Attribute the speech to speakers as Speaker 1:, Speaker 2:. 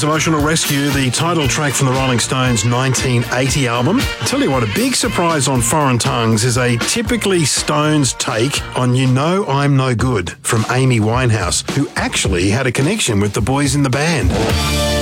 Speaker 1: Emotional Rescue, the title track from the Rolling Stones' 1980 album. Tell you what, a big surprise on Foreign Tongues is a typically Stones take on You Know I'm No Good from Amy Winehouse, who actually had a connection with the boys in the band.